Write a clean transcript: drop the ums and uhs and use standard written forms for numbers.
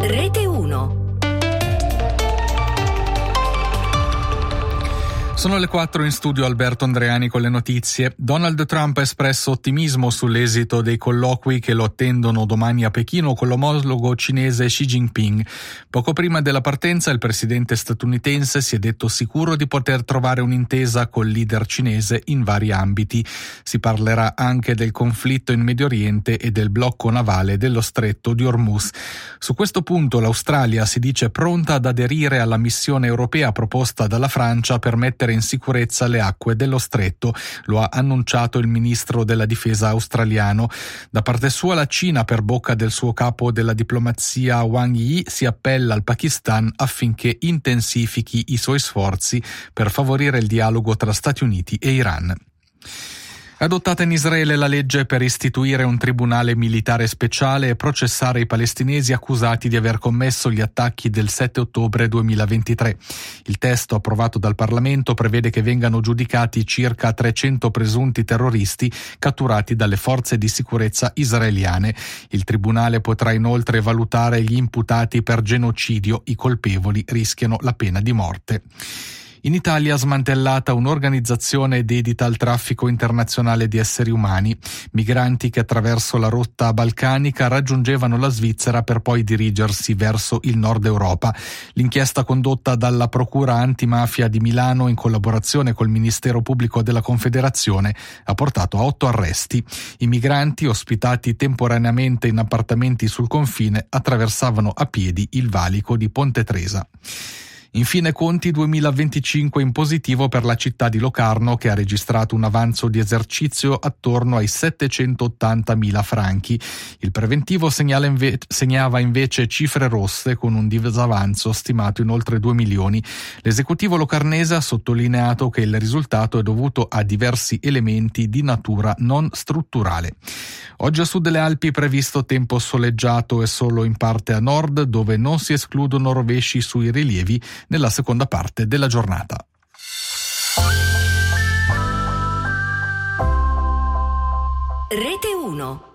Rete 1. Sono le 4 in studio Alberto Andreani con le notizie. Donald Trump ha espresso ottimismo sull'esito dei colloqui che lo attendono domani a Pechino con l'omologo cinese Xi Jinping. Poco prima della partenza il presidente statunitense si è detto sicuro di poter trovare un'intesa col leader cinese in vari ambiti. Si parlerà anche del conflitto in Medio Oriente e del blocco navale dello stretto di Hormuz. Su questo punto l'Australia si dice pronta ad aderire alla missione europea proposta dalla Francia per mettere in sicurezza le acque dello stretto, lo ha annunciato il ministro della difesa australiano. Da parte sua la Cina, per bocca del suo capo della diplomazia Wang Yi, si appella al Pakistan affinché intensifichi i suoi sforzi per favorire il dialogo tra Stati Uniti e Iran. Adottata in Israele la legge per istituire un tribunale militare speciale e processare i palestinesi accusati di aver commesso gli attacchi del 7 ottobre 2023. Il testo approvato dal Parlamento prevede che vengano giudicati circa 300 presunti terroristi catturati dalle forze di sicurezza israeliane. Il tribunale potrà inoltre valutare gli imputati per genocidio. I colpevoli rischiano la pena di morte. In Italia smantellata un'organizzazione dedita al traffico internazionale di esseri umani, migranti che attraverso la rotta balcanica raggiungevano la Svizzera per poi dirigersi verso il nord Europa. L'inchiesta condotta dalla Procura Antimafia di Milano in collaborazione col Ministero Pubblico della Confederazione ha portato a 8 arresti. I migranti, ospitati temporaneamente in appartamenti sul confine, attraversavano a piedi il valico di Ponte Tresa. Infine conti 2025 in positivo per la città di Locarno, che ha registrato un avanzo di esercizio attorno ai 780.000 franchi. Il preventivo segnava invece cifre rosse con un disavanzo stimato in oltre 2 milioni. L'esecutivo locarnese ha sottolineato che il risultato è dovuto a diversi elementi di natura non strutturale. Oggi a sud delle Alpi previsto tempo soleggiato e solo in parte a nord, dove non si escludono rovesci sui rilievi nella seconda parte della giornata. Rete 1.